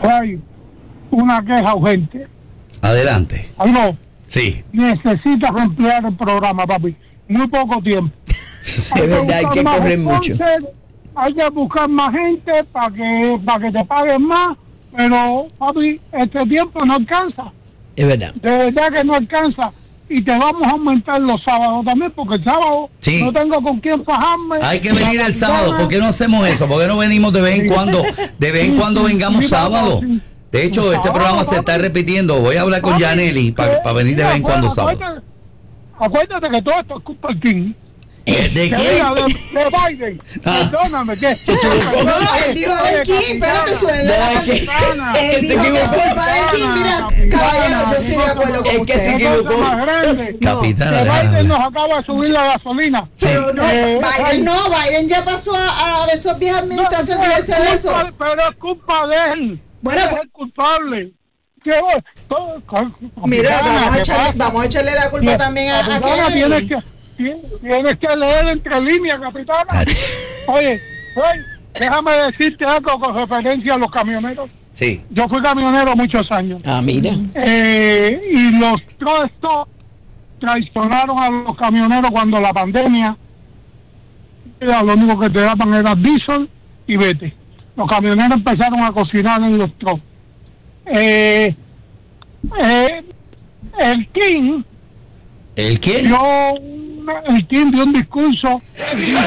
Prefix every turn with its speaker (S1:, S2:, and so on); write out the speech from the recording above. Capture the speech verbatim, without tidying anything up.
S1: Hay una queja urgente.
S2: Adelante.
S1: Algo.
S2: Sí.
S1: Necesitas ampliar el programa, papi. Muy poco tiempo.
S3: Es verdad, hay que correr mucho.
S1: Hay que buscar más gente para que para que te paguen más, pero, papi, este tiempo no alcanza.
S3: Es verdad.
S1: De verdad que no alcanza. Y te vamos a aumentar los sábados también, porque el sábado
S2: sí.
S1: no tengo con quién fajarme.
S2: Hay que venir el sábado. ¿Por qué no hacemos eso? ¿Por qué no venimos de vez en cuando? De vez en cuando vengamos sábado. De hecho, este programa se está repitiendo. Voy a hablar con Yaneli para pa venir de vez en cuando sábado.
S1: Acuérdate que todo esto es culpa del King.
S2: ¿De qué?
S1: De, de Biden.
S2: Ah.
S1: Perdóname, ¿qué?
S4: Él dijo del King, espérate, suena la capitana. Él dijo que es culpa del King, mira, caballero, yo estoy de acuerdo con
S3: es que se equivocó.
S2: Capitana,
S1: que Biden nos acaba de subir la gasolina.
S4: Pero no,
S1: Eh,
S4: Biden no, Biden ya pasó a, a esas viejas administraciones que hace de eso.
S1: Pero es culpa de él.
S4: Bueno,
S1: es el culpable.
S4: Mira, vamos a, echarle, vamos a echarle la culpa también a, a Kennedy.
S1: Tienes que, tienes que leer entre líneas, capitana. Oye, oye, déjame decirte algo con referencia a los camioneros.
S2: Sí.
S1: Yo fui camionero muchos años.
S3: Ah, mira.
S1: Eh, y los todo esto traicionaron a los camioneros cuando la pandemia era lo único que te daban era diésel y vete. Los camioneros empezaron a cocinar en los trucks. Eh, eh, el King
S2: ¿El quién?
S1: dio una, el King dio un discurso